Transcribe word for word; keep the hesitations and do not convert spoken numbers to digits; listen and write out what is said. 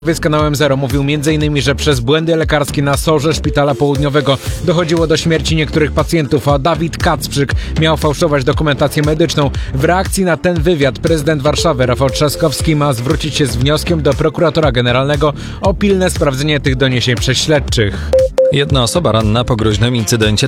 Z kanałem Zero mówił między innymi, że przez błędy lekarskie na sorze Szpitala Południowego dochodziło do śmierci niektórych pacjentów, a Dawid Kacprzyk miał fałszować dokumentację medyczną. W reakcji na ten wywiad prezydent Warszawy Rafał Trzaskowski ma zwrócić się z wnioskiem do prokuratora generalnego o pilne sprawdzenie tych doniesień przez śledczych. Jedna osoba ranna po groźnym incydencie